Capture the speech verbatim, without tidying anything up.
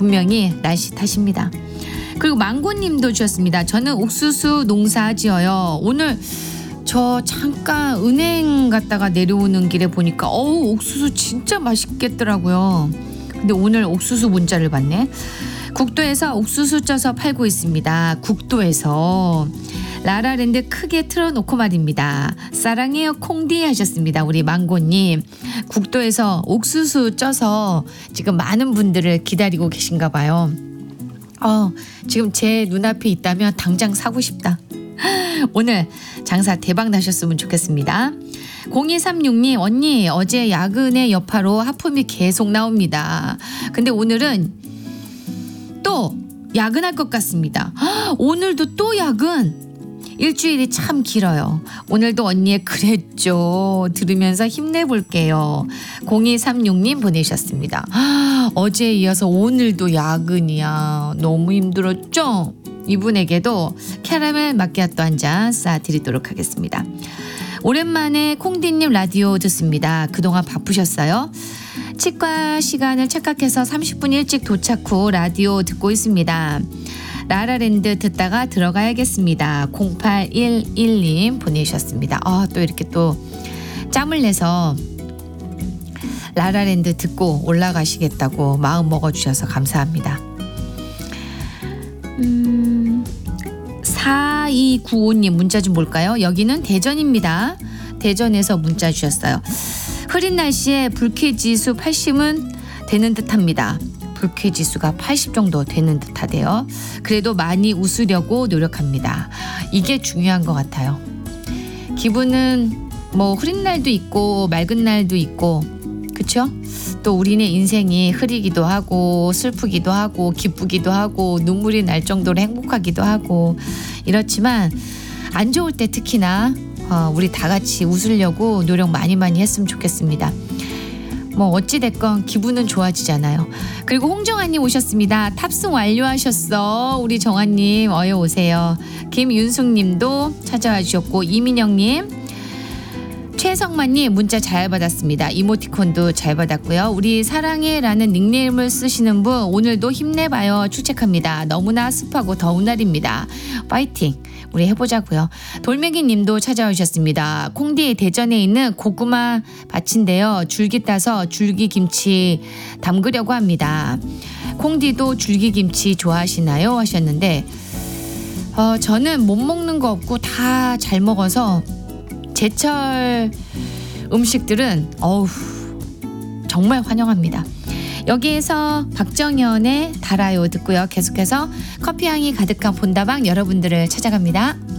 분명히 날씨 탓입니다. 그리고 망고님도 주셨습니다. 저는 옥수수 농사 지어요. 오늘 저 잠깐 은행 갔다가 내려오는 길에 보니까 어우 옥수수 진짜 맛있겠더라고요. 근데 오늘 옥수수 문자를 받네. 국도에서 옥수수 쪄서 팔고 있습니다. 국도에서. 라라랜드 크게 틀어놓고 말입니다. 사랑해요 콩디 하셨습니다. 우리 망고님. 국도에서 옥수수 쪄서 지금 많은 분들을 기다리고 계신가 봐요. 어, 지금 제 눈앞에 있다면 당장 사고 싶다. 오늘 장사 대박 나셨으면 좋겠습니다. 공이삼육 님 언니 어제 야근의 여파로 하품이 계속 나옵니다. 근데 오늘은 또 야근할 것 같습니다. 오늘도 또 야근. 일주일이 참 길어요. 오늘도 언니의 그랬죠 들으면서 힘내볼게요. 공이삼육 님 보내셨습니다. 어제에 이어서 오늘도 야근이야. 너무 힘들었죠? 이분에게도 캐러멜 마키아토 한 잔 쏴드리도록 하겠습니다. 오랜만에 콩디님 라디오 듣습니다. 그동안 바쁘셨어요? 치과 시간을 착각해서 삼십 분 일찍 도착 후 라디오 듣고 있습니다. 라라랜드 듣다가 들어가야겠습니다. 공팔일일 님 보내주셨습니다. 아, 또 이렇게 또 짬을 내서 라라랜드 듣고 올라가시겠다고 마음 먹어주셔서 감사합니다. 음, 사이구오 님 문자 좀 볼까요? 여기는 대전입니다. 대전에서 문자 주셨어요. 흐린 날씨에 불쾌지수 팔십은 되는 듯합니다. 불쾌지수가 팔십 정도 되는 듯하대요. 그래도 많이 웃으려고 노력합니다. 이게 중요한 것 같아요. 기분은 뭐 흐린 날도 있고 맑은 날도 있고 그쵸? 또 우리네 인생이 흐리기도 하고 슬프기도 하고 기쁘기도 하고 눈물이 날 정도로 행복하기도 하고 이렇지만 안 좋을 때 특히나 어, 우리 다 같이 웃으려고 노력 많이 많이 했으면 좋겠습니다. 뭐 어찌됐건 기분은 좋아지잖아요. 그리고 홍정아님 오셨습니다. 탑승 완료하셨어. 우리 정아님 어여 오세요. 김윤숙님도 찾아와 주셨고 이민영님 최성만님 문자 잘 받았습니다. 이모티콘도 잘 받았고요. 우리 사랑해라는 닉네임을 쓰시는 분 오늘도 힘내봐요. 출첵합니다. 너무나 습하고 더운 날입니다. 파이팅 우리 해보자고요. 돌멩이님도 찾아오셨습니다. 콩디의 대전에 있는 고구마 밭인데요. 줄기 따서 줄기김치 담그려고 합니다. 콩디도 줄기김치 좋아하시나요? 하셨는데 어, 저는 못 먹는 거 없고 다 잘 먹어서 제철 음식들은 어우 정말 환영합니다. 여기에서 박정현의 달아요 듣고요. 계속해서 커피향이 가득한 본다방 여러분들을 찾아갑니다.